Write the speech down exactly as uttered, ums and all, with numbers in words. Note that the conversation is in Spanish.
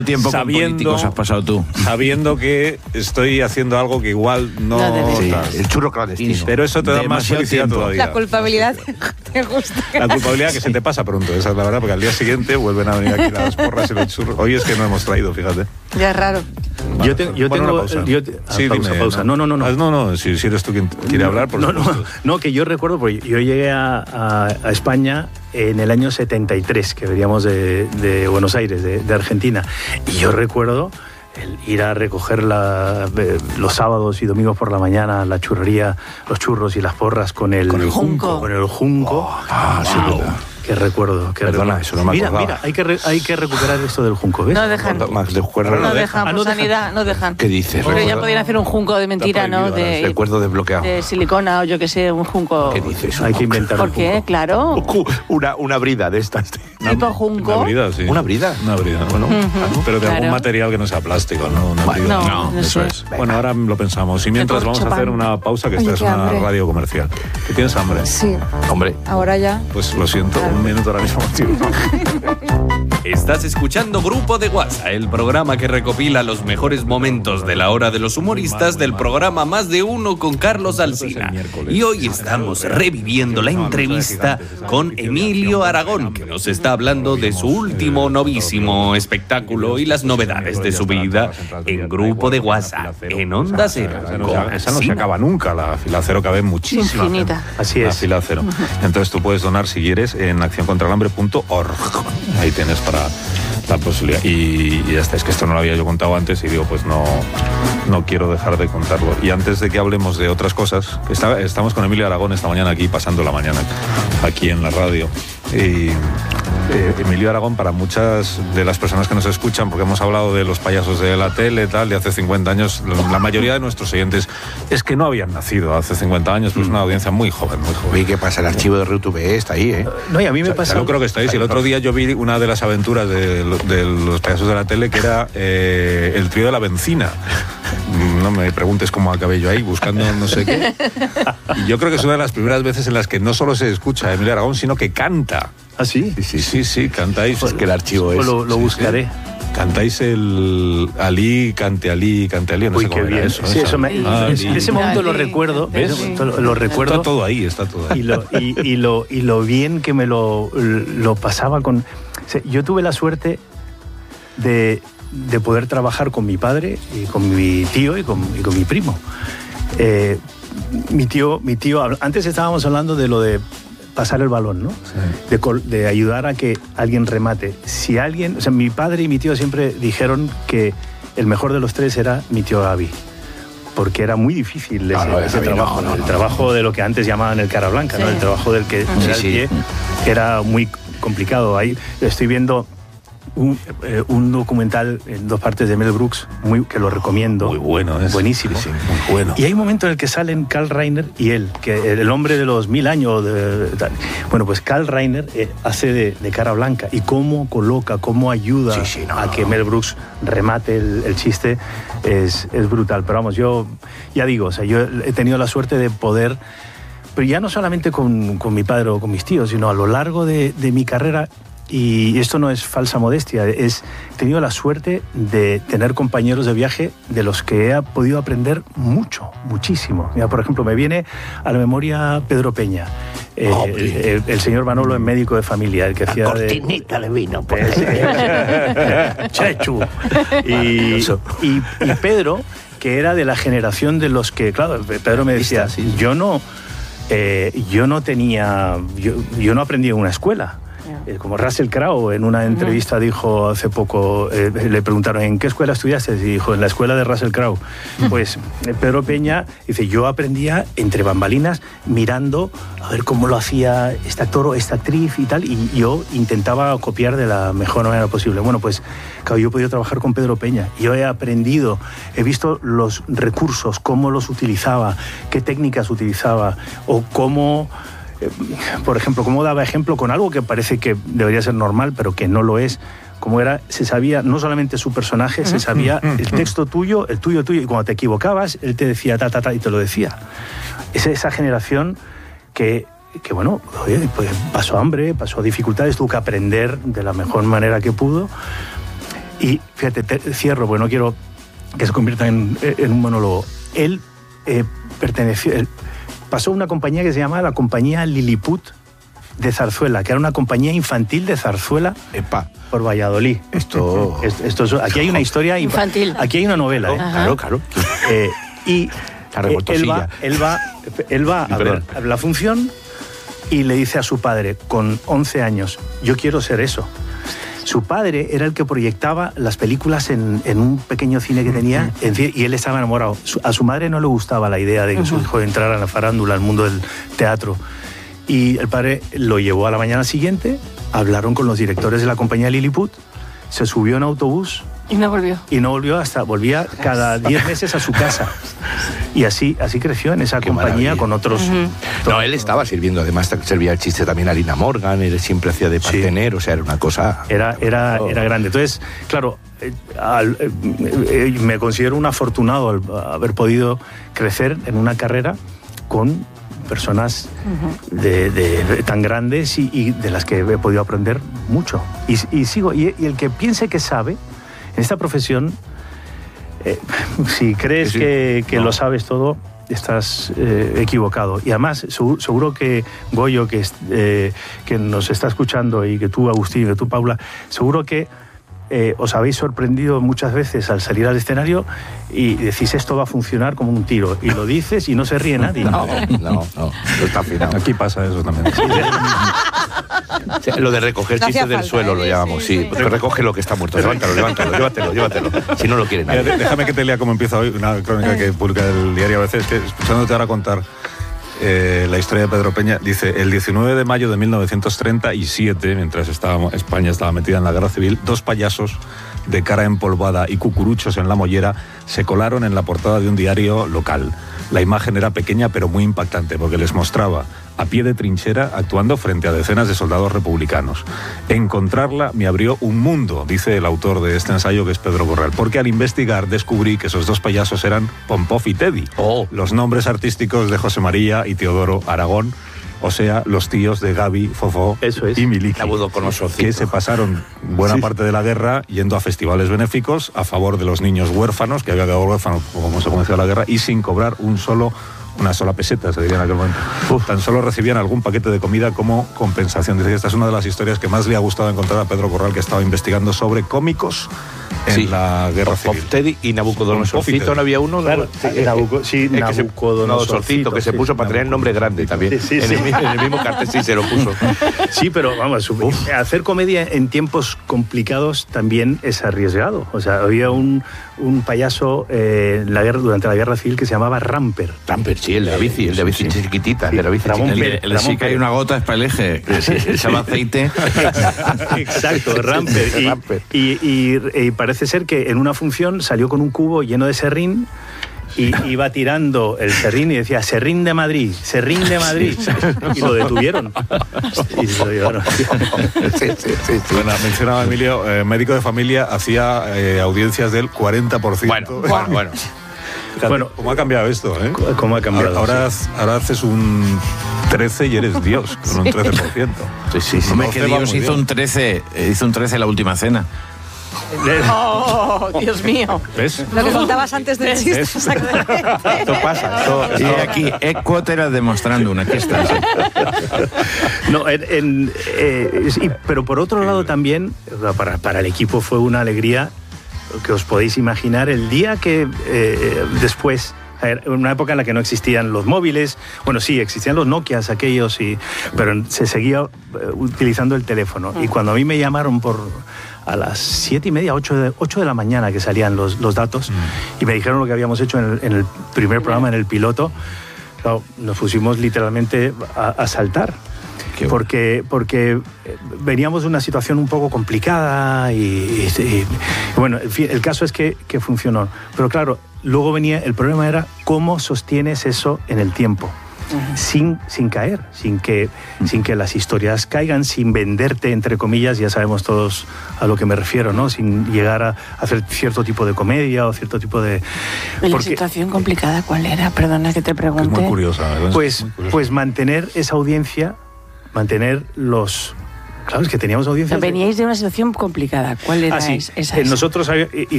tiempo sabiendo, con políticos has pasado tú. Sabiendo que estoy haciendo algo que igual no... No sí, el churro clandestino. Pero eso te da más felicidad tiempo. todavía. La culpabilidad te gusta. La culpabilidad que se te pasa pronto, esa es la verdad, porque al día siguiente vuelven a venir aquí las porras y los churros. Hoy es que no hemos traído, fíjate. Ya es raro. Vale, yo, te, yo bueno, tengo... una pausa. Yo te, ah, sí, pausa, dime, pausa. No, no, no. No, ah, no, no si, si eres tú quien quiere hablar, por no, no, supuesto. no, que yo recuerdo, porque yo llegué a, a, a España en el año setenta y tres, que veníamos de, de Buenos Aires, de, de Argentina. Y yo recuerdo el ir a recoger la, los sábados y domingos por la mañana la churrería, los churros y las porras con el, Con el junco. Con el junco. Oh, ah, sí, Wow. verdad. Qué recuerdo, qué Perdona, recuerdo. eso no me Mira, acordaba. mira, hay que, re, hay que recuperar esto del junco, ¿ves? No dejan. Max de Juerra No lo dejan, Ah, por no dejan. sanidad, no dejan. ¿Qué dices? Porque ya Recuerdo- podían hacer un junco de mentira, Está ¿no? prohibido ahora, De, Recuerdo desbloqueado. de silicona o yo qué sé, un junco. ¿Qué dices? Hay que inventar un ¿Por qué? junco. Claro. Una, una brida de estas. Tipo junco. Una brida, sí. ¿Una brida? Una brida, bueno. Ujú, Pero de algún claro. material que no sea plástico, ¿no? Una Vale. brida. No, no eso sé. es. Bueno, ahora lo pensamos. Y mientras Qué vamos a hacer corchopán. una pausa, que esta Oye, es qué una hambre. radio comercial. ¿Tú tienes hambre? Sí, Hombre, ahora ya. Pues lo siento, un minuto ahora mismo. Tío. Estás escuchando Grupo de WhatsApp, el programa que recopila los mejores momentos de la hora de los humoristas del programa Más de Uno con Carlos Alsina. Y hoy estamos reviviendo la entrevista con Emilio Aragón, que nos está hablando de su último novísimo espectáculo y las novedades de su vida en Grupo de WhatsApp, en Onda Cero. Esa no, con se, esa no se Alsina. acaba nunca, la fila cero cabe muchísima. Infinita. gente. Así La es. fila cero. Entonces tú puedes donar si quieres en acción contra el hambre punto org. Ahí tienes para la posibilidad. Y, y ya está, es que esto no lo había yo contado antes y digo, pues no, no quiero dejar de contarlo. Y antes de que hablemos de otras cosas, que está, estamos con Emilio Aragón esta mañana aquí, pasando la mañana aquí en la radio. Y eh, Emilio Aragón, para muchas de las personas que nos escuchan, porque hemos hablado de los payasos de la tele, tal, de hace cincuenta años, la mayoría de nuestros oyentes es que no habían nacido hace cincuenta años, pero es una audiencia muy joven, muy joven. oye, ¿qué pasa? El archivo de R T V está ahí, ¿eh? No, y a mí me O sea, pasa... yo creo que estáis. Y el otro día yo vi una de las aventuras de, lo- de los payasos de la tele, que era eh, el trío de la bencina. No me preguntes cómo acabé yo ahí, buscando no sé qué. Y yo creo que es una de las primeras veces en las que no solo se escucha a Emilio Aragón, sino que canta. ¿Ah, sí? Sí, sí, sí, cantáis. Es que el archivo Pues es... lo, lo sí, buscaré. Cantáis el Ali, cante Ali, cante Ali. No Uy, sé cómo qué era bien. eso. Sí, esa. eso me, Ali. ese, ese momento lo Ali, recuerdo, cante ese Ali. momento lo, lo recuerdo. Está todo ahí, está todo ahí. Y lo, y, y lo, y lo bien que me lo, lo pasaba con... O sea, yo tuve la suerte de, de poder trabajar con mi padre y con mi tío y con, y con mi primo. Eh, mi tío, mi tío, antes estábamos hablando de lo de pasar el balón, ¿no? De, col- de ayudar a que alguien remate. Si alguien, o sea, mi padre y mi tío siempre dijeron que el mejor de los tres era mi tío Gaby, porque era muy difícil ese, No, no, ese Gaby, no, trabajo, no, ¿no? El no, trabajo de lo que antes llamaban el cara blanca, ¿no? Sí. El trabajo del que Sí, era sí. el pie era muy complicado. Ahí estoy viendo un, eh, un documental en dos partes de Mel Brooks muy, que lo recomiendo. Muy bueno, es. Buenísimo. Sí, sí, muy bueno. Y hay un momento en el que salen Karl Reiner y él, que el hombre de los mil años. De, tal. Bueno, pues Karl Reiner eh, hace de, de cara blanca y cómo coloca, cómo ayuda Sí, sí, no, a no, que no. Mel Brooks remate el, el chiste es, es brutal. Pero vamos, yo ya digo, o sea, yo he tenido la suerte de poder, pero ya no solamente con, con mi padre o con mis tíos, sino a lo largo de, de mi carrera. Y esto no es falsa modestia, es, he tenido la suerte de tener compañeros de viaje de los que he podido aprender mucho, muchísimo. Mira, por ejemplo, me viene a la memoria Pedro Peña, eh, Oh, el, el- el señor Manolo en Médico de Familia, el que hacía de... Cortinita de vino, por Ese- Chechu. Y, y, y Pedro, que era de la generación de los que, claro, Pedro me decía, yo no, eh, yo no tenía, yo, yo no aprendí en una escuela. Eh, Como Russell Crowe en una entrevista dijo hace poco, eh, le preguntaron ¿en qué escuela estudiaste? Y dijo, en la escuela de Russell Crowe. Pues eh, Pedro Peña dice, yo aprendía entre bambalinas mirando a ver cómo lo hacía este actor o esta actriz y tal, y yo intentaba copiar de la mejor manera posible. Bueno, pues claro, yo he podido trabajar con Pedro Peña, yo he aprendido, he visto los recursos, cómo los utilizaba, qué técnicas utilizaba, o cómo... Por ejemplo, cómo daba ejemplo con algo que parece que debería ser normal, pero que no lo es. Como era, se sabía no solamente su personaje, se sabía el texto tuyo, el tuyo tuyo, y cuando te equivocabas, él te decía ta, ta, ta, y te lo decía. Es esa generación que, que bueno, oye, pues pasó hambre, pasó dificultades, tuvo que aprender de la mejor manera que pudo. Y fíjate, te, cierro, porque no quiero que se convierta en, en un monólogo. Él eh, perteneció, él pasó a una compañía que se llamaba la compañía Lilliput de Zarzuela, que era una compañía infantil de zarzuela. Epa. Por Valladolid. Esto... esto, esto es, aquí hay una historia infantil. Aquí hay una novela. ¿eh? Claro, claro. Eh, y La eh, él va, él va, él va a ver la función y le dice a su padre, con once años, yo quiero ser eso. Su padre era el que proyectaba las películas en, en un pequeño cine que tenía, en fin, y él estaba enamorado. Su, a su madre no le gustaba la idea de que uh-huh. su hijo entrara a la farándula, al mundo del teatro. Y el padre lo llevó a la mañana siguiente, hablaron con los directores de la compañía Lilliput, se subió en autobús. Y no volvió. Y no volvió hasta, volvía cada diez meses a su casa. Y así, así creció en esa Qué compañía maravilla. Con otros... Uh-huh. No, él estaba sirviendo, además servía el chiste también a Lina Morgan, él siempre hacía de partener, sí. O sea, era una cosa... Era, era, oh. era grande. Entonces, claro, eh, al, eh, eh, me considero un afortunado al haber podido crecer en una carrera con personas uh-huh. de, de, de, tan grandes y, y de las que he podido aprender mucho. Y, y sigo, y, y el que piense que sabe... En esta profesión, eh, si crees sí, que, que no. lo sabes todo, estás eh, equivocado. Y además, seguro, seguro que Goyo, que, eh, que nos está escuchando, y que tú, Agustín, y que tú, Paula, seguro que eh, os habéis sorprendido muchas veces al salir al escenario y decís, esto va a funcionar como un tiro. Y lo dices y no se ríe nadie. No, no, no, no está afinado. Aquí pasa eso también. Sí, o sea, lo de recoger no chistes del falta, suelo, ¿eh? Lo llamamos, sí. sí. sí. Recoge lo que está muerto. Levántalo, levántalo, llévatelo, llévatelo. Si no lo quieren nadie. Mira, déjame que te lea cómo empieza hoy una crónica que publica el diario A B C. Es que, escuchándote ahora contar eh, la historia de Pedro Peña, dice, el diecinueve de mayo de mil novecientos treinta y siete, mientras estaba, España estaba metida en la guerra civil, dos payasos de cara empolvada y cucuruchos en la mollera se colaron en la portada de un diario local. La imagen era pequeña pero muy impactante porque les mostraba a pie de trinchera actuando frente a decenas de soldados republicanos. Encontrarla me abrió un mundo, dice el autor de este ensayo, que es Pedro Corral, porque al investigar descubrí que esos dos payasos eran Pompov y Teddy, oh. los nombres artísticos de José María y Teodoro Aragón, o sea, los tíos de Gaby, Fofó Eso es. y Miliki, que se pasaron buena sí. parte de la guerra yendo a festivales benéficos a favor de los niños huérfanos, que había quedado huérfanos como se comenzó la guerra, y sin cobrar un solo una sola peseta, se diría en aquel momento. Uf, tan solo recibían algún paquete de comida como compensación. Dice que esta es una de las historias que más le ha gustado encontrar a Pedro Corral, que estaba investigando sobre cómicos en sí. la guerra civil. Teddy y Nabucodonosorcito, ¿no había uno? Claro, sí, eh, Nabuco, sí, eh, Nabucodonosorcito, que se puso sí, para tener el nombre grande también. Sí, sí, en, sí. El, en el mismo cartel sí se lo puso. Sí, pero vamos, Uf. hacer comedia en tiempos complicados también es arriesgado. O sea, había un, un payaso eh, en la guerra, durante la guerra civil que se llamaba Ramper. Ramper, sí, el de la bici, el de la bici sí. chiquitita, el de la bici Ramón chiquitita. El, el, el sí que hay una gota es para el eje, se llama aceite. Exacto, Ramper. Y, Ramper. Y, y, y parece ser que en una función salió con un cubo lleno de serrín y iba tirando el serrín y decía, serrín de Madrid, serrín de Madrid. Sí, sí. Y lo detuvieron. Y lo detuvieron. Sí, sí, sí, sí. Bueno, mencionaba Emilio, eh, médico de familia, hacía eh, audiencias del cuarenta por ciento. Bueno, bueno, bueno. Fíjate, bueno, ¿cómo ha cambiado esto? ¿eh? ¿Cómo ha cambiado? Ahora, sí. ahora haces un trece y eres Dios, con un trece por ciento. Sí, sí, sí. Hombre, que Dios hizo un trece, hizo un trece en la última cena. Oh, Dios mío. ¿Ves? Lo que contabas antes del chiste. Esto pasa. Esto, y aquí, Equotera demostrando una, aquí está. No, en, en, eh, sí, pero por otro lado también, para, para el equipo fue una alegría que os podéis imaginar el día que eh, después, en una época en la que no existían los móviles, bueno, sí, existían los Nokias aquellos, y, pero se seguía utilizando el teléfono. Y cuando a mí me llamaron por a las siete y media, ocho de, ocho de la mañana que salían los, los datos, mm. y me dijeron lo que habíamos hecho en el, en el primer programa, en el piloto, claro, nos pusimos literalmente a, a saltar. Porque, porque veníamos de una situación un poco complicada y, y, y bueno, en fin, el caso es que, que funcionó. Pero claro, luego venía, el problema era cómo sostienes eso en el tiempo, uh-huh. sin, sin caer, sin que, uh-huh. sin que las historias caigan, sin venderte, entre comillas, ya sabemos todos a lo que me refiero, ¿no? Sin llegar a hacer cierto tipo de comedia o cierto tipo de... ¿La porque, situación complicada cuál era? Perdona que te pregunte. Es muy curiosa, ¿verdad? Pues, muy curiosa. Pues mantener esa audiencia, mantener los, claro, es que teníamos audiencias... Veníais de una situación complicada. ¿Cuál era ah, sí. esa? Eh, nosotros